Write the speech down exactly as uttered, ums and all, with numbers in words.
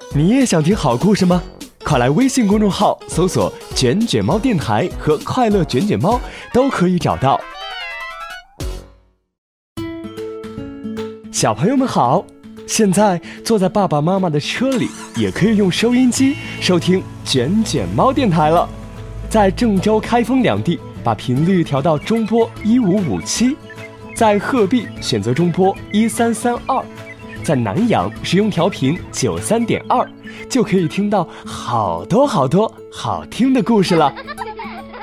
你也想听好故事吗？快来微信公众号搜索卷卷猫电台和快乐卷卷猫，都可以找到。小朋友们好，现在坐在爸爸妈妈的车里，也可以用收音机收听卷卷猫电台了。在郑州、开封两地把频率调到中波一五五七，在鹤壁选择中波一三三二，在南阳使用调频九三点二，就可以听到好多好多好听的故事了。